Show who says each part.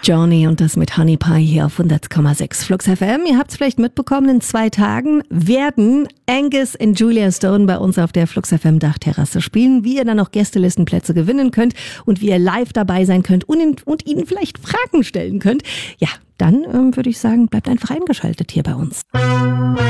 Speaker 1: Johnny und das mit Honey Pie hier auf 100,6 Flux FM. Ihr habt es vielleicht mitbekommen, in 2 Tagen werden Angus und Julia Stone bei uns auf der Flux FM Dachterrasse spielen. Wie ihr dann noch Gästelistenplätze gewinnen könnt und wie ihr live dabei sein könnt und ihnen vielleicht Fragen stellen könnt. Ja, dann würde ich sagen, bleibt einfach eingeschaltet hier bei uns.